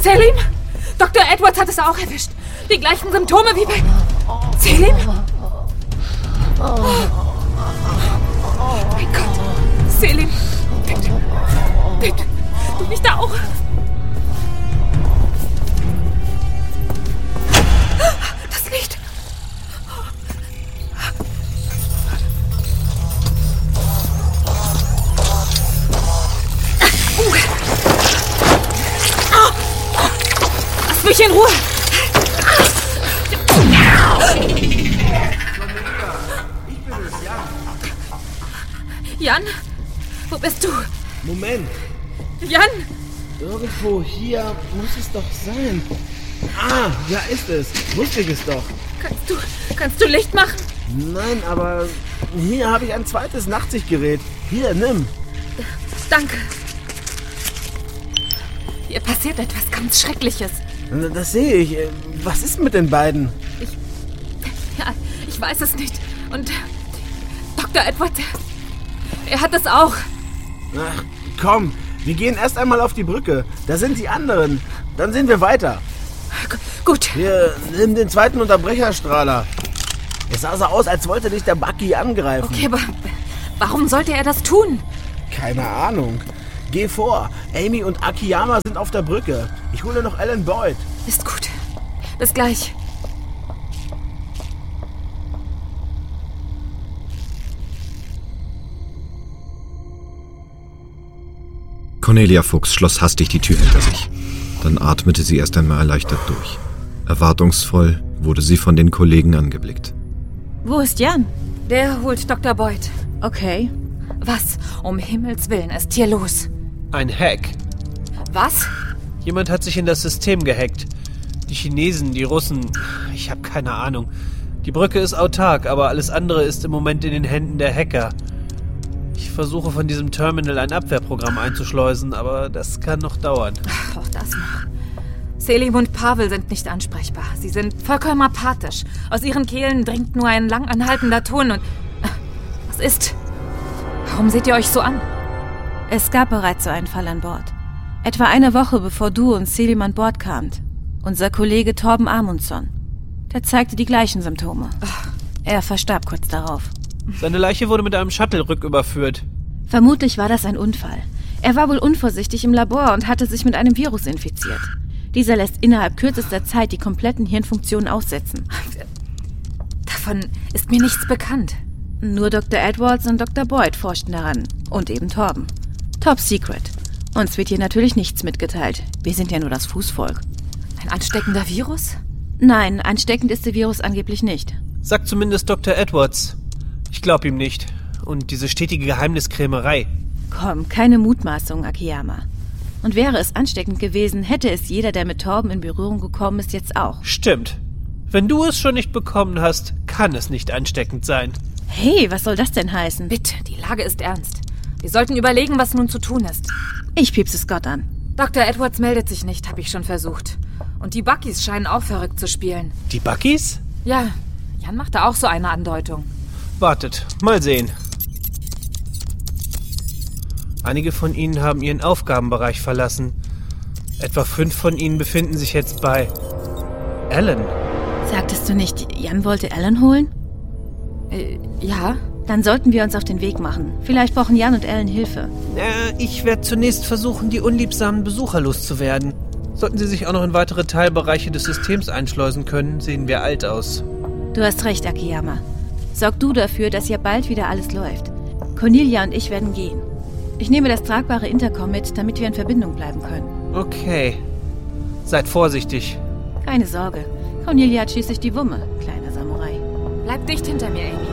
Selim? Dr. Edwards hat es auch erwischt. Die gleichen Symptome wie bei... Selim? Mein Gott. Selim. Bitte. Bitte. Du nicht auch. Das Licht. Lass mich in Ruhe. Ich bin es, Jan. Jan? Wo bist du? Moment. Jan? Irgendwo hier muss es doch sein. Ah, da ist es. Wusste ich es doch. Kannst du Licht machen? Nein, aber hier habe ich ein zweites Nachtsichtgerät. Hier, nimm. Danke. Hier passiert etwas ganz Schreckliches. Das sehe ich. Was ist mit den beiden? Ich weiß es nicht. Und Dr. Edwards, er hat es auch. Ach, komm. Wir gehen erst einmal auf die Brücke. Da sind die anderen. Dann sehen wir weiter. Gut. Hier, nimm den zweiten Unterbrecherstrahler. Es sah so aus, als wollte dich der Bucky angreifen. Okay, aber warum sollte er das tun? Keine Ahnung. Geh vor. Amy und Akiyama sind auf der Brücke. Ich hole noch Alan Boyd. Ist gut. Bis gleich. Cornelia Fuchs schloss hastig die Tür hinter sich. Dann atmete sie erst einmal erleichtert durch. Erwartungsvoll wurde sie von den Kollegen angeblickt. Wo ist Jan? Der holt Dr. Boyd. Okay. Was um Himmels Willen ist hier los? Ein Hack. Was? Jemand hat sich in das System gehackt. Die Chinesen, die Russen, ich habe keine Ahnung. Die Brücke ist autark, aber alles andere ist im Moment in den Händen der Hacker. Ich versuche von diesem Terminal ein Abwehrprogramm einzuschleusen, aber das kann noch dauern. Ach, auch das noch. Selim und Pavel sind nicht ansprechbar. Sie sind vollkommen apathisch. Aus ihren Kehlen dringt nur ein lang anhaltender Ton und... Was ist? Warum seht ihr euch so an? Es gab bereits so einen Fall an Bord. Etwa eine Woche bevor du und Selim an Bord kamt. Unser Kollege Torben Amundsen. Der zeigte die gleichen Symptome. Er verstarb kurz darauf. Seine Leiche wurde mit einem Shuttle rücküberführt. Vermutlich war das ein Unfall. Er war wohl unvorsichtig im Labor und hatte sich mit einem Virus infiziert. Dieser lässt innerhalb kürzester Zeit die kompletten Hirnfunktionen aussetzen. Davon ist mir nichts bekannt. Nur Dr. Edwards und Dr. Boyd forschten daran. Und eben Torben. Top secret. Uns wird hier natürlich nichts mitgeteilt. Wir sind ja nur das Fußvolk. Ein ansteckender Virus? Nein, ansteckend ist der Virus angeblich nicht. Sagt zumindest Dr. Edwards. Ich glaube ihm nicht. Und diese stetige Geheimniskrämerei. Komm, keine Mutmaßung, Akiyama. Und wäre es ansteckend gewesen, hätte es jeder, der mit Torben in Berührung gekommen ist, jetzt auch. Stimmt. Wenn du es schon nicht bekommen hast, kann es nicht ansteckend sein. Hey, was soll das denn heißen? Bitte, die Lage ist ernst. Wir sollten überlegen, was nun zu tun ist. Ich piepse Scott an. Dr. Edwards meldet sich nicht, habe ich schon versucht. Und die Buckys scheinen auch verrückt zu spielen. Die Buckys? Ja, Jan machte auch so eine Andeutung. Wartet, mal sehen. Einige von ihnen haben ihren Aufgabenbereich verlassen. Etwa 5 von ihnen befinden sich jetzt bei Alan. Sagtest du nicht, Jan wollte Alan holen? Ja. Dann sollten wir uns auf den Weg machen. Vielleicht brauchen Jan und Alan Hilfe. Ich werde zunächst versuchen, die unliebsamen Besucher loszuwerden. Sollten sie sich auch noch in weitere Teilbereiche des Systems einschleusen können, sehen wir alt aus. Du hast recht, Akiyama. Sorg du dafür, dass hier bald wieder alles läuft. Cornelia und ich werden gehen. Ich nehme das tragbare Intercom mit, damit wir in Verbindung bleiben können. Okay. Seid vorsichtig. Keine Sorge. Cornelia hat schließlich die Wumme, kleiner Samurai. Bleib dicht hinter mir, Amy.